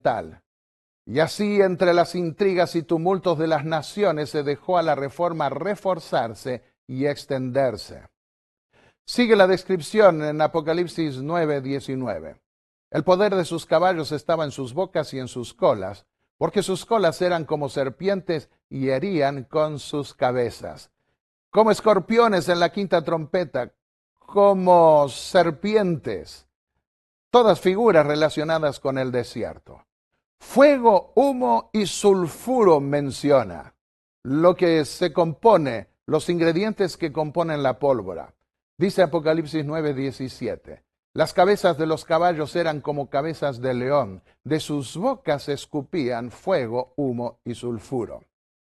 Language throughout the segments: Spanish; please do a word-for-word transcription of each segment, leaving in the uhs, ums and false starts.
oriental. Y así, entre las intrigas y tumultos de las naciones, se dejó a la reforma reforzarse y extenderse. Sigue la descripción en Apocalipsis nueve diecinueve. El poder de sus caballos estaba en sus bocas y en sus colas, porque sus colas eran como serpientes y herían con sus cabezas. Como escorpiones en la quinta trompeta, como serpientes, todas figuras relacionadas con el desierto. Fuego, humo y sulfuro menciona lo que se compone, los ingredientes que componen la pólvora. Dice Apocalipsis nueve diecisiete. Las cabezas de los caballos eran como cabezas de león, de sus bocas escupían fuego, humo y sulfuro.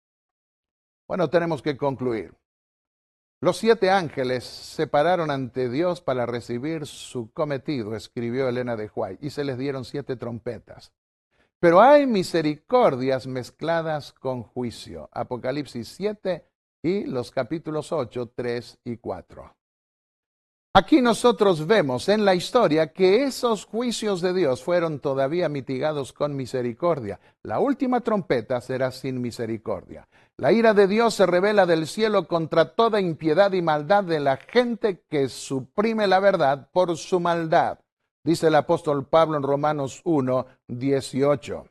Bueno, tenemos que concluir. Los siete ángeles se pararon ante Dios para recibir su cometido, escribió Elena de White, y se les dieron siete trompetas. Pero hay misericordias mezcladas con juicio. Apocalipsis siete y los capítulos ocho, tres y cuatro. Aquí nosotros vemos en la historia que esos juicios de Dios fueron todavía mitigados con misericordia. La última trompeta será sin misericordia. La ira de Dios se revela del cielo contra toda impiedad y maldad de la gente que suprime la verdad por su maldad. Dice el apóstol Pablo en Romanos uno, dieciocho.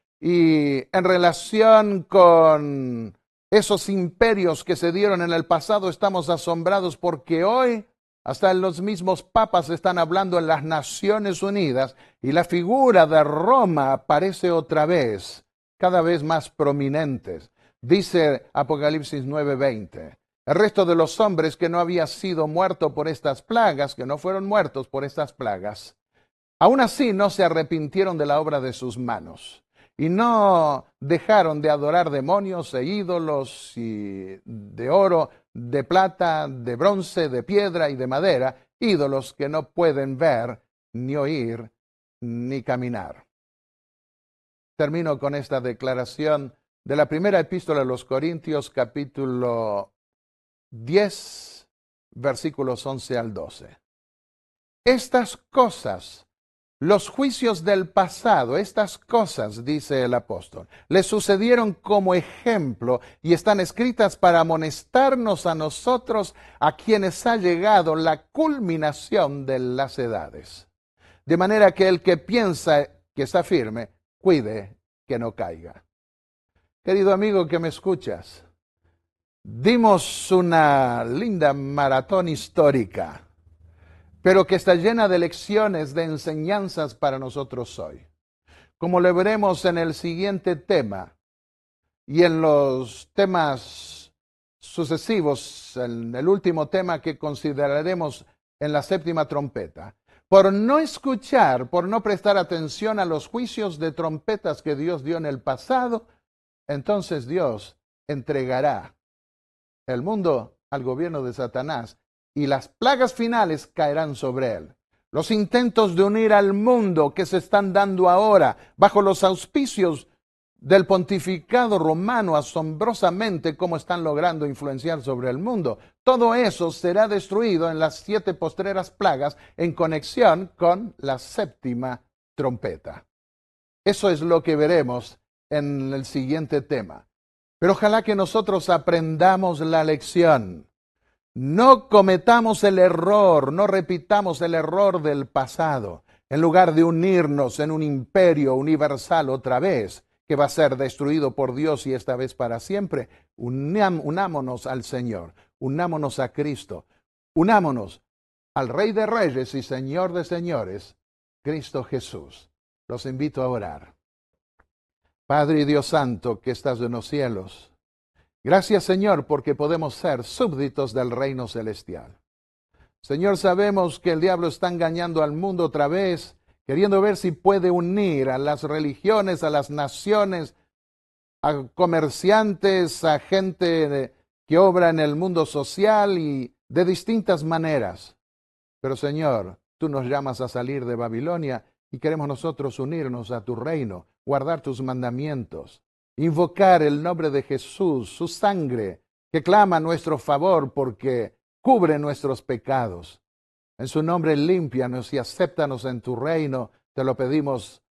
Y en relación con esos imperios que se dieron en el pasado, estamos asombrados porque hoy hasta los mismos papas están hablando en las Naciones Unidas y la figura de Roma aparece otra vez, cada vez más prominentes. Dice Apocalipsis nueve veinte. El resto de los hombres que no había sido muerto por estas plagas, que no fueron muertos por estas plagas, aún así no se arrepintieron de la obra de sus manos y no dejaron de adorar demonios e ídolos y de oro, de plata, de bronce, de piedra y de madera, ídolos que no pueden ver, ni oír, ni caminar. Termino con esta declaración de la primera epístola a los Corintios, capítulo diez, versículos once al doce. Estas cosas, los juicios del pasado, estas cosas, dice el apóstol, le sucedieron como ejemplo y están escritas para amonestarnos a nosotros, a quienes ha llegado la culminación de las edades. De manera que el que piensa que está firme, cuide que no caiga. Querido amigo que me escuchas, dimos una linda maratón histórica, pero que está llena de lecciones, de enseñanzas para nosotros hoy. Como lo veremos en el siguiente tema y en los temas sucesivos, en el último tema que consideraremos en la séptima trompeta, por no escuchar, por no prestar atención a los juicios de trompetas que Dios dio en el pasado, entonces Dios entregará el mundo al gobierno de Satanás y las plagas finales caerán sobre él. Los intentos de unir al mundo que se están dando ahora bajo los auspicios del pontificado romano, asombrosamente cómo están logrando influenciar sobre el mundo. Todo eso será destruido en las siete postreras plagas en conexión con la séptima trompeta. Eso es lo que veremos en el siguiente tema. Pero ojalá que nosotros aprendamos la lección. No cometamos el error, no repitamos el error del pasado. En lugar de unirnos en un imperio universal otra vez, que va a ser destruido por Dios y esta vez para siempre, unam, unámonos al Señor, unámonos a Cristo, unámonos al Rey de Reyes y Señor de Señores, Cristo Jesús. Los invito a orar. Padre y Dios Santo que estás en los cielos, gracias, Señor, porque podemos ser súbditos del reino celestial. Señor, sabemos que el diablo está engañando al mundo otra vez, queriendo ver si puede unir a las religiones, a las naciones, a comerciantes, a gente que obra en el mundo social y de distintas maneras. Pero, Señor, tú nos llamas a salir de Babilonia y queremos nosotros unirnos a tu reino, guardar tus mandamientos, invocar el nombre de Jesús, su sangre, que clama a nuestro favor porque cubre nuestros pecados. En su nombre límpianos y acéptanos en tu reino, te lo pedimos